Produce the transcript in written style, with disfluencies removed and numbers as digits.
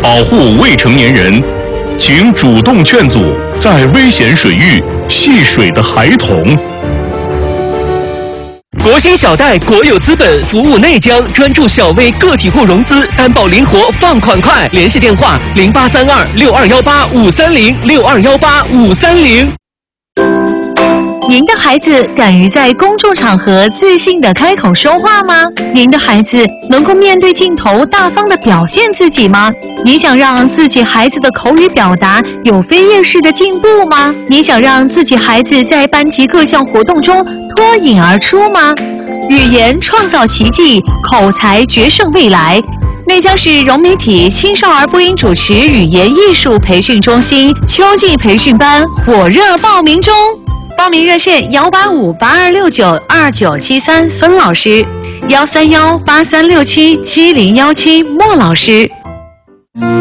保护未成年人，请主动劝阻在危险水域戏水的孩童。 国兴小贷国有资本服务内江，专注小微个体户融资，担保灵活，放款快。联系电话0832-6218-530，6218-530。 您的孩子敢于在公众场合自信地开口说话吗？您的孩子能够面对镜头大方地表现自己吗？你想让自己孩子的口语表达有飞跃式的进步吗？你想让自己孩子在班级各项活动中脱颖而出吗？语言创造奇迹，口才决胜未来。内江市融媒体青少儿播音主持语言艺术培训中心秋季培训班火热报名中。报名热线18582692973孙老师，13183677017莫老师。